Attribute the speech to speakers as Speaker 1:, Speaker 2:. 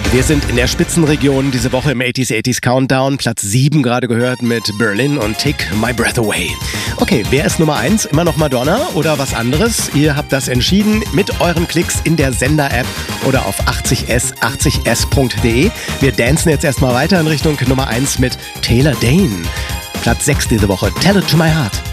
Speaker 1: Wir sind in der Spitzenregion diese Woche im 80s Countdown. Platz 7 gerade gehört mit Berlin und Take My Breath Away. Okay, wer ist Nummer 1? Immer noch Madonna oder was anderes? Ihr habt das entschieden mit euren Klicks in der Sender-App oder auf 80s.de. Wir dancen jetzt erstmal weiter in Richtung Nummer 1 mit Taylor Dayne. Platz 6 diese Woche, Tell It To My Heart.